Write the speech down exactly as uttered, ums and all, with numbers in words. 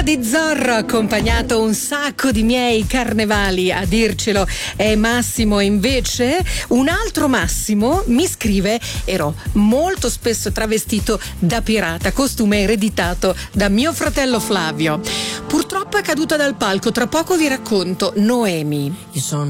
Di Zorro, accompagnato un sacco di miei carnevali a dircelo è Massimo. E invece un altro Massimo mi scrive: ero molto spesso travestito da pirata, costume ereditato da mio fratello Flavio. Purtroppo è caduta dal palco, tra poco vi racconto. Noemi. Io sono